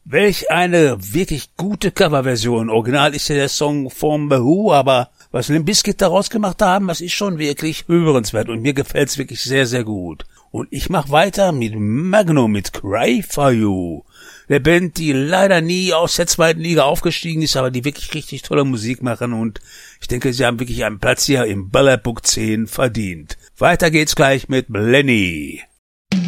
Welch eine wirklich gute Coverversion. Original ist ja der Song from The Who, aber was Limp Bizkit daraus gemacht haben, das ist schon wirklich hörenswert und mir gefällt's wirklich sehr, sehr gut. Und ich mach weiter mit Magnum, mit Cry for You. Der Band, die leider nie aus der zweiten Liga aufgestiegen ist, aber die wirklich richtig tolle Musik machen und ich denke, sie haben wirklich einen Platz hier im Ballerbook 10 verdient. Weiter geht's gleich mit Blenny.